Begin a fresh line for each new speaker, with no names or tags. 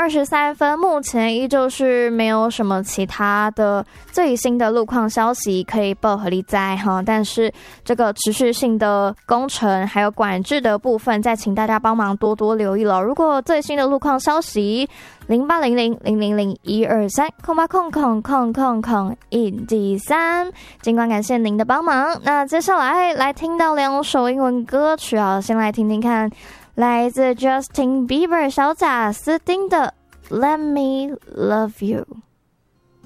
23分，目前依旧是没有什么其他的最新的路况消息可以报合理在哈，但是这个持续性的工程还有管制的部分，再请大家帮忙多多留意了。如果最新的路况消息0800000123，尽管感谢您的帮忙。那接下来听到2首英文歌曲啊，先来听听看，来自 Justin Bieber 小贾斯汀的 Let Me Love You。